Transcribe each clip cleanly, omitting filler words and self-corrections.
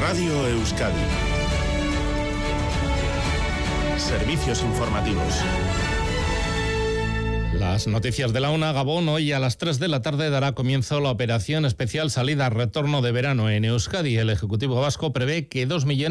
Radio Euskadi. Servicios informativos. Las noticias de la una. Gabón, hoy a las 3 de la tarde dará comienzo la operación especial salida-retorno de verano en Euskadi. El Ejecutivo vasco prevé que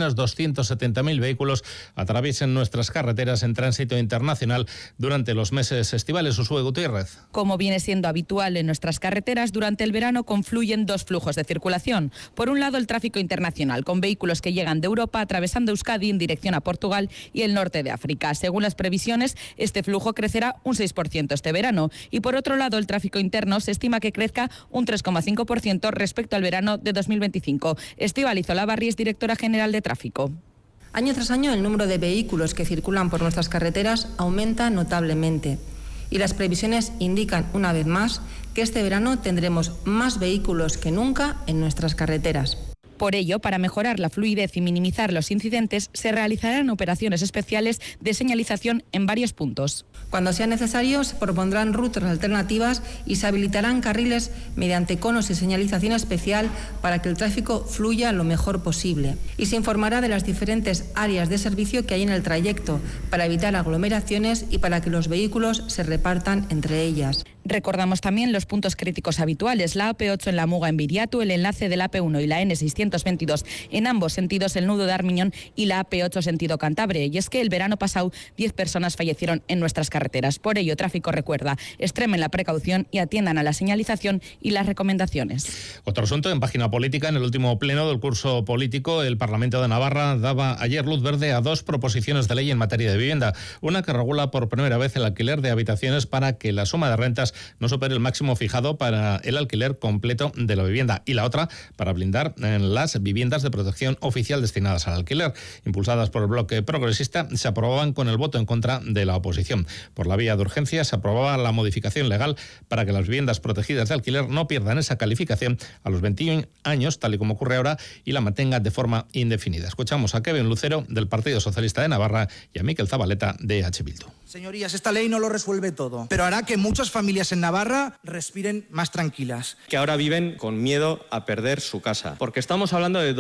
2.270.000 vehículos atraviesen nuestras carreteras en tránsito internacional durante los meses estivales. Uxue Gutiérrez. Como viene siendo habitual en nuestras carreteras, durante el verano confluyen dos flujos de circulación. Por un lado, el tráfico internacional, con vehículos que llegan de Europa atravesando Euskadi en dirección a Portugal y el norte de África. Según las previsiones, este flujo crecerá un 6% este verano. Y por otro lado, el tráfico interno se estima que crezca un 3,5% respecto al verano de 2025. Estíbaliz Olavarri es directora general de Tráfico. Año tras año, el número de vehículos que circulan por nuestras carreteras aumenta notablemente. Y las previsiones indican, una vez más, que este verano tendremos más vehículos que nunca en nuestras carreteras. Por ello, para mejorar la fluidez y minimizar los incidentes, se realizarán operaciones especiales de señalización en varios puntos. Cuando sea necesario, se propondrán rutas alternativas y se habilitarán carriles mediante conos y señalización especial para que el tráfico fluya lo mejor posible. Y se informará de las diferentes áreas de servicio que hay en el trayecto para evitar aglomeraciones y para que los vehículos se repartan entre ellas. Recordamos también los puntos críticos habituales, la AP8 en la Muga en Viriatu, el enlace de la AP1 y la N622 en ambos sentidos, el nudo de Armiñón y la AP8 sentido Cantabria. Y es que el verano pasado 10 personas fallecieron en nuestras carreteras. Por ello, Tráfico recuerda, extremen la precaución y atiendan a la señalización y las recomendaciones. Otro asunto en página política. En el último pleno del curso político, el Parlamento de Navarra daba ayer luz verde a dos proposiciones de ley en materia de vivienda. Una que regula por primera vez el alquiler de habitaciones para que la suma de rentas no supere el máximo fijado para el alquiler completo de la vivienda, y la otra para blindar las viviendas de protección oficial destinadas al alquiler. Impulsadas por el bloque progresista, se aprobaban con el voto en contra de la oposición. Por la vía de urgencia se aprobaba la modificación legal para que las viviendas protegidas de alquiler no pierdan esa calificación a los 21 años, tal y como ocurre ahora, y la mantengan de forma indefinida. Escuchamos a Kevin Lucero, del Partido Socialista de Navarra, y a Miquel Zabaleta, de EH Bildu. Señorías, esta ley no lo resuelve todo, pero hará que muchas familias en Navarra respiren más tranquilas. Que ahora viven con miedo a perder su casa, porque estamos hablando de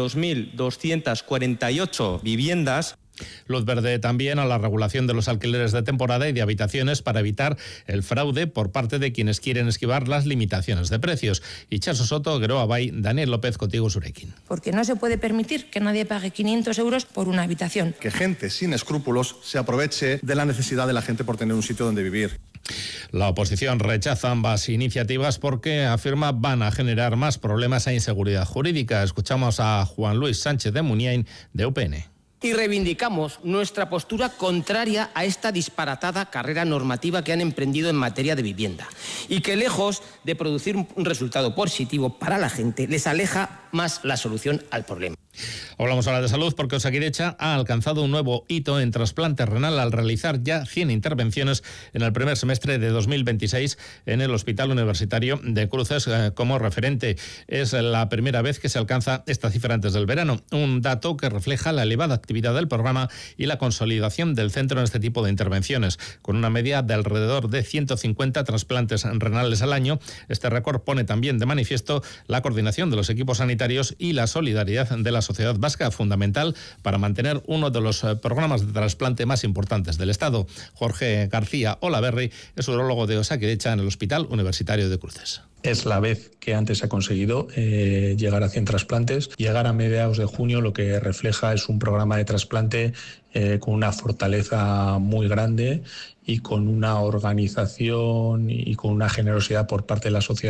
2.248 viviendas. Luz verde también a la regulación de los alquileres de temporada y de habitaciones para evitar el fraude por parte de quienes quieren esquivar las limitaciones de precios. Itxaso Soto, Geroa Bay, Daniel López, Contigo Zurekin. Porque no se puede permitir que nadie pague 500 euros por una habitación. Que gente sin escrúpulos se aproveche de la necesidad de la gente por tener un sitio donde vivir. La oposición rechaza ambas iniciativas porque, afirma, van a generar más problemas e inseguridad jurídica. Escuchamos a Juan Luis Sánchez de Muniain, de UPN. Y reivindicamos nuestra postura contraria a esta disparatada carrera normativa que han emprendido en materia de vivienda y que, lejos de producir un resultado positivo para la gente, les aleja más la solución al problema. Hablamos ahora de salud porque Osakidetza ha alcanzado un nuevo hito en trasplante renal al realizar ya 100 intervenciones en el primer semestre de 2026 en el Hospital Universitario de Cruces como referente. Es la primera vez que se alcanza esta cifra antes del verano, un dato que refleja la elevada actividad del programa y la consolidación del centro en este tipo de intervenciones. Con una media de alrededor de 150 trasplantes renales al año, este récord pone también de manifiesto la coordinación de los equipos sanitarios y la solidaridad de la sociedad vasca, fundamental para mantener uno de los programas de trasplante más importantes del Estado. Jorge García Olaverri es urólogo de Osakidetza en el Hospital Universitario de Cruces. Es la vez que antes se ha conseguido llegar a 100 trasplantes. Llegar a mediados de junio lo que refleja es un programa de trasplante con una fortaleza muy grande y con una organización y con una generosidad por parte de la sociedad